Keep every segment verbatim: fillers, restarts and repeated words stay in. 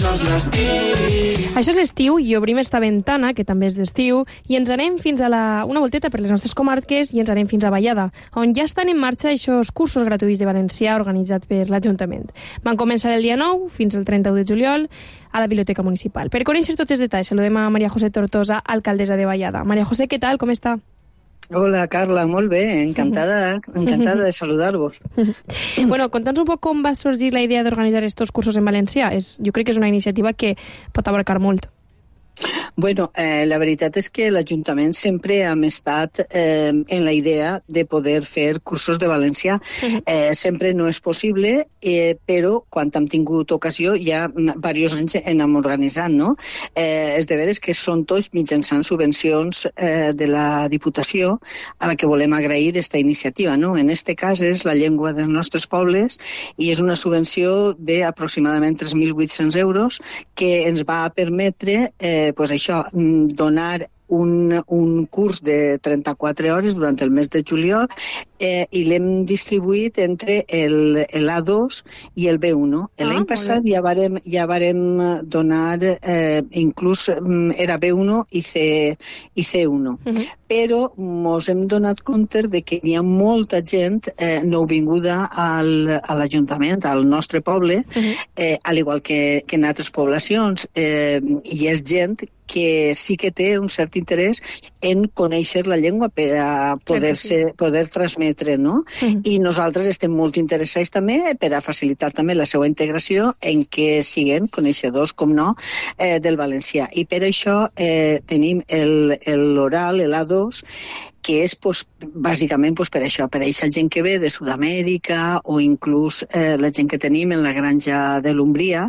Això és l'estiu i obrim esta ventana, que també és d'estiu, i ens anem fins a la... una volteta per les nostres comarques i ens anem fins a Vallada, on ja estan en marxa aquests cursos gratuïts de valencià organitzats per l'Ajuntament. Van començar el dia nou fins al trenta-u de juliol a la Biblioteca Municipal. Per conèixer tots els detalls, saludem a María José Tortosa, alcaldessa de Vallada. María José, què tal? Com està? Hola, Carla, molt bé, encantada, encantada de saludar-vos. Bueno, conta'ns un poc com va sorgir la idea d'organitzar estos cursos en valencià. És, jo crec que és una iniciativa que pot abarcar molt. Bueno, eh, la veritat és que l'Ajuntament sempre hem estat eh, en la idea de poder fer cursos de valencià. Eh, sempre no és possible, eh, però quan hem tingut ocasió ja diversos anys en hem organitzat, no? Eh, és de veres que són tots mitjançant subvencions eh, de la Diputació a la que volem agrair aquesta iniciativa, no? En este cas és la llengua dels nostres pobles i és una subvenció d'aproximadament tres mil vuit-cents euros que ens va permetre eh, pues això, donar un, un curs de trenta-quatre hores durant el mes de juliol eh, i l'hem distribuït entre el, el A dos i el B uno. Ah, l'any passat ja varem, ja varem donar, eh, inclús era B uno i C, i C uno. Uh-huh. Però ens hem donat compte de que hi ha molta gent eh, nouvinguda al, a l'Ajuntament, al nostre poble, uh-huh. eh, al igual que, que en altres poblacions, eh, i és gent que sí que té un cert interès en conèixer la llengua per a poder-se, sí. poder transmetre, no? Uh-huh. I nosaltres estem molt interessats també per a facilitar també la seva integració en què siguin coneixedors, com no, eh, del valencià. I per això eh, tenim el, l'oral, l'A dos, que és pues, bàsicament pues, per això, per a aquesta gent que ve de Sud-amèrica o inclús eh, la gent que tenim en la granja de l'Umbria,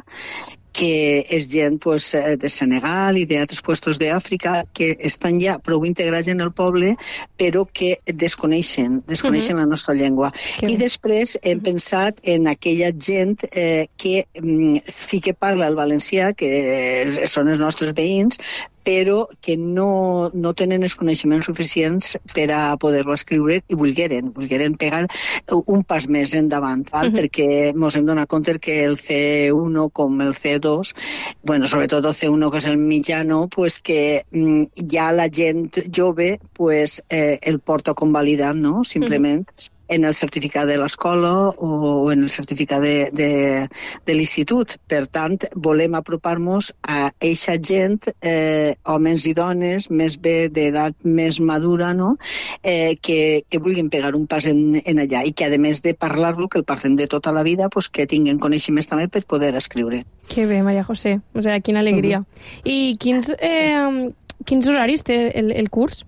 que és gent pues, de Senegal i d'altres puestos d'Àfrica que estan ja prou integrats en el poble però que desconeixen, desconeixen uh-huh. la nostra llengua. Okay. I després hem pensat en aquella gent eh, que mm, sí que parla el valencià, que són els nostres veïns, però que no, no tenen els coneixements suficients per a poder-lo escriure i volgueren, volgueren pegar un pas més endavant, val? Uh-huh. Perquè ens hem donat compte que el C uno com el C dos, bueno, sobretot el C uno que és el mitjano, pues que mm, ja la gent jove pues, eh, el porta convalidant, no? Simplement. Uh-huh. en el certificat de l'escola o en el certificat de, de, de l'institut. Per tant, volem apropar-nos a eixa gent, eh, homes i dones, més bé d'edat més madura, no? eh, que, que vulguin pegar un pas en, en allà i que, a més de parlar-lo, que el parlem de tota la vida, pues, que tinguin coneixements també per poder escriure. Que bé, María José. O sea, quina alegria. Uh-huh. I quins, eh, sí. quins horaris té el, el curs?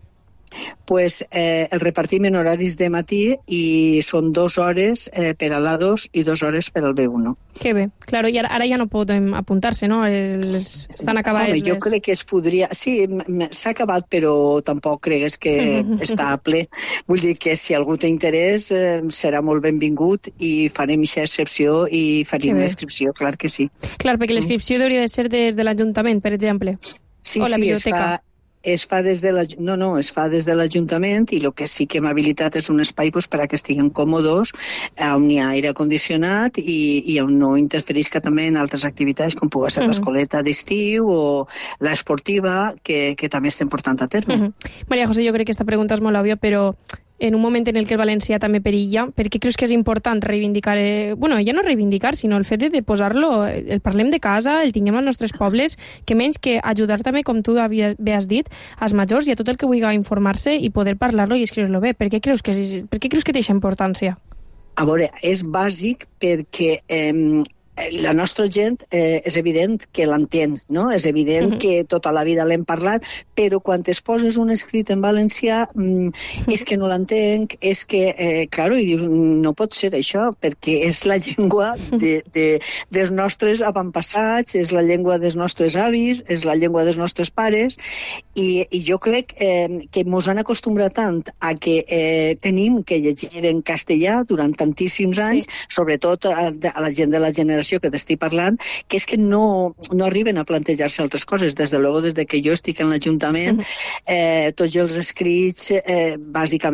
Pues eh, el repartim en horaris de matí i són dues hores eh, per a l'A dos i dues hores per al B uno. Que bé, claro, i ara, ara ja no poden apuntar-se, no? Les, estan acabades. Home, jo les... crec que es podria... Sí, s'ha acabat, però tampoc cregues que està ple. Vull dir que si algú té interès eh, serà molt benvingut i farem aquesta excepció i farem l'inscripció, clar que sí. Clar, perquè l'inscripció hauria de ser des de l'Ajuntament, per exemple. Sí, o la sí, biblioteca. Es fa... Es fa des de la... no, no, es fa des de l'Ajuntament i el que sí que hem habilitat és un espai pues, per a que estiguin còmodes, on hi ha aire condicionat i, i on no interferisca també en altres activitats com pugui ser uh-huh. l'escoleta d'estiu o l'esportiva que, que també estem portant a terme. Uh-huh. María José, jo crec que aquesta pregunta és molt òbvia, però en un moment en el que el valencià també perilla, per què creus que és important reivindicar... Eh, bueno, ja no reivindicar, sinó el fet de, de posar-lo, el parlem de casa, el tinguem als nostres pobles, que menys que ajudar també, com tu bé has dit, als majors i a tot el que vulgui informar-se i poder parlar-lo i escriure-lo bé. Per què creus que, és, per què creus que té aquesta importància? A veure, és bàsic perquè... Eh, la nostra gent eh, és evident que l'entén, no? És evident uh-huh. que tota la vida l'hem parlat, però quan es poses un escrit en valencià mm, uh-huh. és que no l'entenc, és que, eh, claro, i dius, no pot ser això, perquè és la llengua de, de, dels nostres avantpassats, és la llengua dels nostres avis, és la llengua dels nostres pares, i, i jo crec eh, que ens han acostumbrat tant a que eh, tenim que llegir en castellà durant tantíssims anys, sí. sobretot a, a la gent de la generació que t'estic parlant, que és que no, no arriben a plantejar-se altres coses. Des de luego, des de que jo estic en l'Ajuntament, uh-huh. eh, tots els escrits, eh, bàsicament,